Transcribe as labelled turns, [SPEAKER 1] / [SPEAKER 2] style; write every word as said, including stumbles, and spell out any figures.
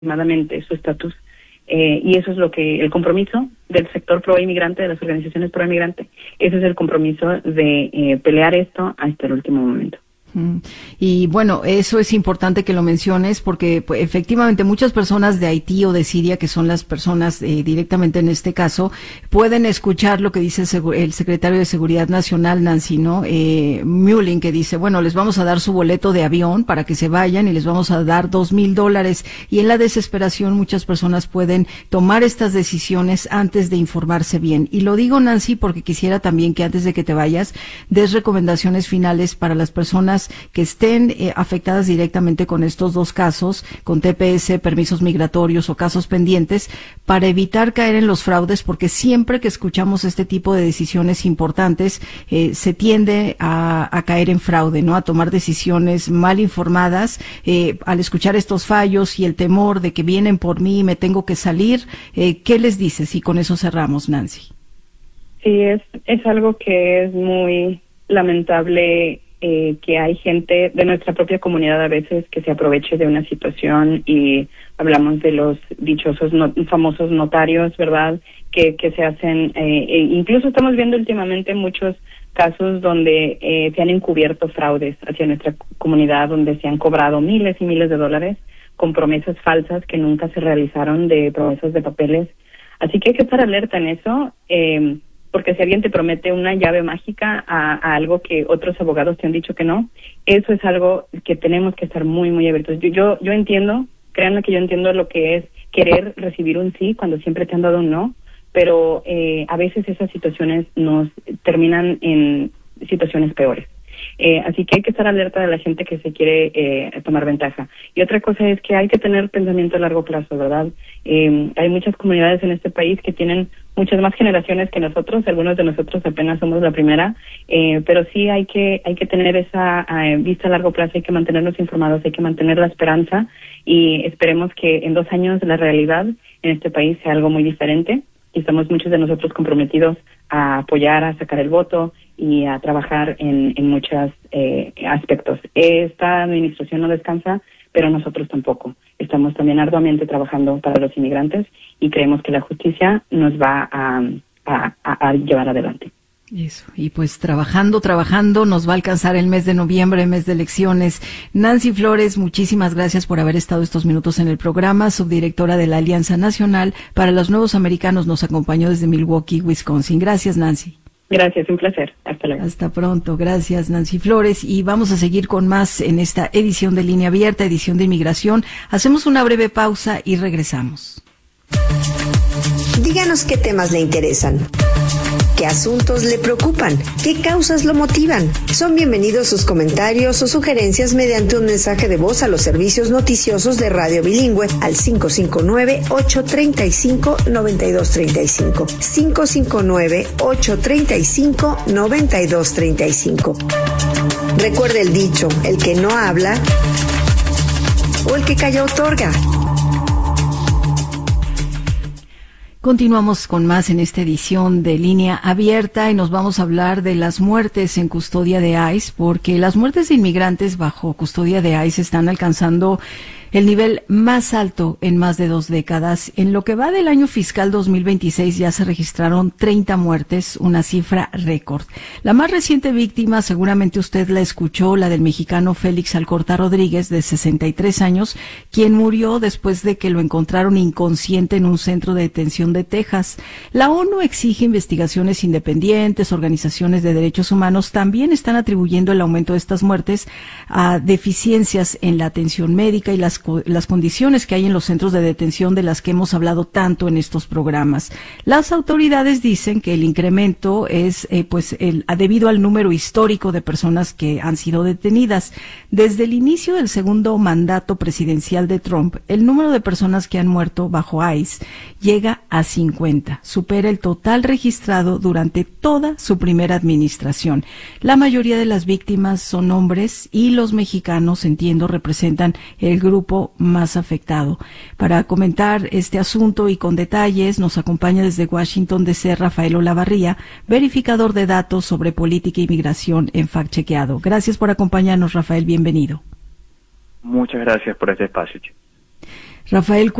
[SPEAKER 1] legítimamente su estatus. Eh, y eso es lo que, el compromiso del sector pro inmigrante, de las organizaciones pro inmigrante, ese es el compromiso de eh, pelear esto hasta el último momento.
[SPEAKER 2] Y bueno, eso es importante que lo menciones porque pues, efectivamente muchas personas de Haití o de Siria, que son las personas eh, directamente en este caso, pueden escuchar lo que dice el secretario de Seguridad Nacional, Nancy, ¿no? Eh, Mullin, que dice, bueno, les vamos a dar su boleto de avión para que se vayan y les vamos a dar dos mil dólares. Y en la desesperación muchas personas pueden tomar estas decisiones antes de informarse bien. Y lo digo, Nancy, porque quisiera también que antes de que te vayas, des recomendaciones finales para las personas que estén eh, afectadas directamente con estos dos casos, con T P S, permisos migratorios o casos pendientes, para evitar caer en los fraudes, porque siempre que escuchamos este tipo de decisiones importantes, eh, se tiende a, a caer en fraude, ¿no? A tomar decisiones mal informadas, eh, al escuchar estos fallos y el temor de que vienen por mí y me tengo que salir. Eh, ¿Qué les dices? Y con eso cerramos, Nancy.
[SPEAKER 1] Sí, es, es algo que es muy lamentable. Eh, que hay gente de nuestra propia comunidad a veces que se aproveche de una situación, y hablamos de los dichosos no, famosos notarios, ¿verdad? Que, que se hacen, eh, e incluso estamos viendo últimamente muchos casos donde eh, se han encubierto fraudes hacia nuestra comunidad, donde se han cobrado miles y miles de dólares con promesas falsas que nunca se realizaron, de promesas de papeles. Así que hay que estar alerta en eso. Eh, porque si alguien te promete una llave mágica a, a algo que otros abogados te han dicho que no, eso es algo que tenemos que estar muy, muy abiertos. Yo, yo, yo entiendo, créanme que yo entiendo lo que es querer recibir un sí cuando siempre te han dado un no, pero eh, a veces esas situaciones nos terminan en situaciones peores. Eh, así que hay que estar alerta de la gente que se quiere eh, tomar ventaja. Y otra cosa es que hay que tener pensamiento a largo plazo, ¿verdad? Eh, hay muchas comunidades en este país que tienen muchas más generaciones que nosotros, algunos de nosotros apenas somos la primera, eh, pero sí hay que hay que tener esa eh, vista a largo plazo, hay que mantenernos informados, hay que mantener la esperanza, y esperemos que en dos años la realidad en este país sea algo muy diferente, y estamos muchos de nosotros comprometidos a apoyar, a sacar el voto y a trabajar en, en muchos eh, aspectos. Esta administración no descansa, pero nosotros tampoco. Estamos también arduamente trabajando para los inmigrantes y creemos que la justicia nos va a, a, a, a llevar adelante.
[SPEAKER 2] Eso, y pues trabajando, trabajando, nos va a alcanzar el mes de noviembre, mes de elecciones. Nancy Flores, muchísimas gracias por haber estado estos minutos en el programa, subdirectora de la Alianza Nacional para los Nuevos Americanos, nos acompañó desde Milwaukee, Wisconsin. Gracias, Nancy.
[SPEAKER 1] Gracias, un placer. Hasta luego.
[SPEAKER 2] Hasta pronto. Gracias, Nancy Flores. Y vamos a seguir con más en esta edición de Línea Abierta, edición de inmigración. Hacemos una breve pausa y regresamos.
[SPEAKER 3] Díganos qué temas le interesan. ¿Qué asuntos le preocupan? ¿Qué causas lo motivan? Son bienvenidos sus comentarios o sugerencias mediante un mensaje de voz a los servicios noticiosos de Radio Bilingüe al cinco cinco nueve, ocho tres cinco, nueve dos tres cinco. cinco cinco nueve, ocho tres cinco, nueve dos tres cinco. Recuerde el dicho, el que no habla o el que calla otorga.
[SPEAKER 2] Continuamos con más en esta edición de Línea Abierta y nos vamos a hablar de las muertes en custodia de ICE, porque las muertes de inmigrantes bajo custodia de ICE están alcanzando el nivel más alto en más de dos décadas. En lo que va del año fiscal dos mil veintiséis ya se registraron treinta muertes, una cifra récord. La más reciente víctima, seguramente usted la escuchó, la del mexicano Félix Alcorta Rodríguez, de sesenta y tres años, quien murió después de que lo encontraron inconsciente en un centro de detención de Texas. La ONU exige investigaciones independientes, organizaciones de derechos humanos también están atribuyendo el aumento de estas muertes a deficiencias en la atención médica y las las condiciones que hay en los centros de detención de las que hemos hablado tanto en estos programas. Las autoridades dicen que el incremento es eh, pues el, debido al número histórico de personas que han sido detenidas. Desde el inicio del segundo mandato presidencial de Trump, el número de personas que han muerto bajo ICE llega a cincuenta, supera el total registrado durante toda su primera administración. La mayoría de las víctimas son hombres y los mexicanos, entiendo, representan el grupo más afectado. Para comentar este asunto y con detalles nos acompaña desde Washington D C Rafael Olavarría, verificador de datos sobre política e inmigración en Fact Chequeado. Gracias por acompañarnos, Rafael, bienvenido.
[SPEAKER 4] Muchas gracias por este espacio.
[SPEAKER 2] Rafael